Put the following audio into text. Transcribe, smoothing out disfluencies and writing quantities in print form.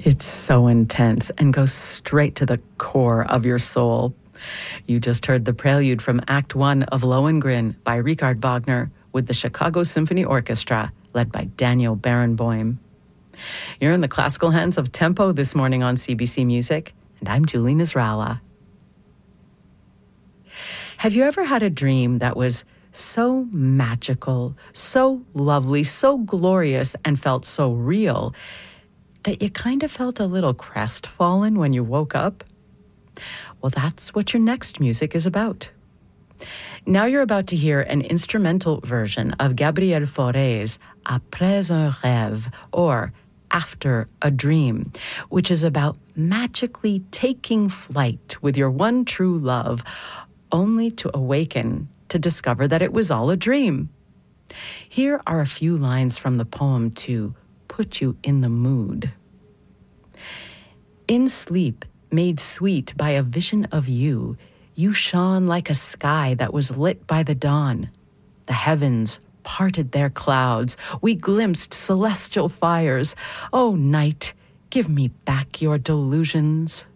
It's so intense and goes straight to the core of your soul. You just heard the prelude from Act 1 of Lohengrin by Richard Wagner with the Chicago Symphony Orchestra, led by Daniel Barenboim. You're in the classical hands of Tempo this morning on CBC Music, and I'm Julie Nasrallah. Have you ever had a dream that was so magical, so lovely, so glorious, and felt so real that you kind of felt a little crestfallen when you woke up? Well, that's what your next music is about. Now you're about to hear an instrumental version of Gabriel Fauré's Après un rêve, or After a Dream, which is about magically taking flight with your one true love, only to awaken to discover that it was all a dream. Here are a few lines from the poem to put you in the mood. In sleep, made sweet by a vision of you, you shone like a sky that was lit by the dawn. The heavens parted their clouds. We glimpsed celestial fires. Oh, night, give me back your delusions.